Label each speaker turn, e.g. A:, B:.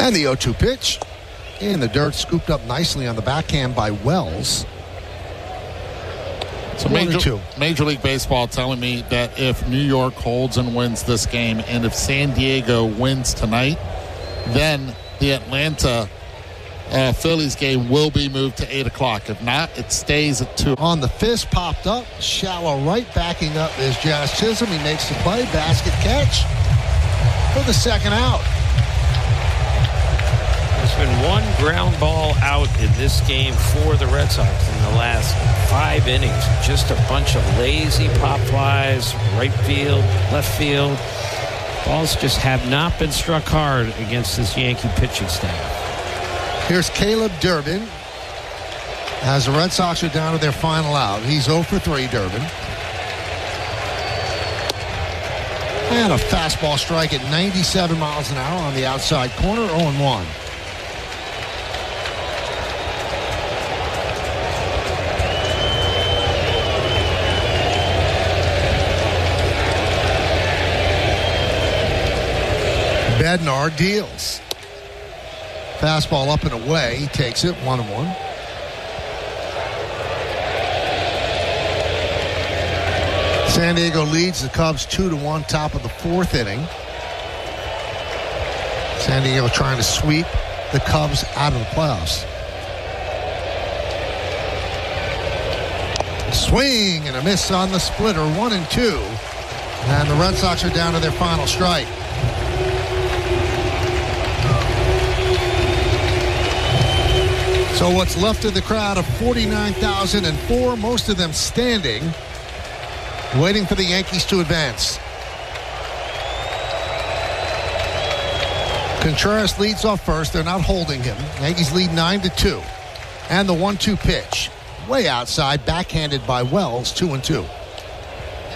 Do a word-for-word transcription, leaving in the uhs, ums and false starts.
A: And the oh two pitch in the dirt, scooped up nicely on the backhand by Wells.
B: So Major, Major League Baseball telling me that if New York holds and wins this game, and if San Diego wins tonight, then the Atlanta uh, Phillies game will be moved to eight o'clock. If not, it stays at two.
A: On the fist, popped up, shallow right, backing up is Jazz Chisholm. He makes the play, basket catch for the second out.
C: There's been one ground ball out in this game for the Red Sox in the last five innings. Just a bunch of lazy pop flies, right field, left field. Balls just have not been struck hard against this Yankee pitching staff.
A: Here's Caleb Durbin as the Red Sox are down to their final out. He's oh for three, Durbin. And a fastball strike at ninety-seven miles an hour on the outside corner, oh and one. Bednar deals. Fastball up and away. He takes it, one and one. San Diego leads the Cubs two to one, top of the fourth inning. San Diego trying to sweep the Cubs out of the playoffs. Swing and a miss on the splitter, one and two. And the Red Sox are down to their final strike. So what's left of the crowd of forty-nine thousand four, most of them standing, waiting for the Yankees to advance. Contreras leads off first. They're not holding him. Yankees lead nine to two. And the one two pitch, way outside, backhanded by Wells, two and two.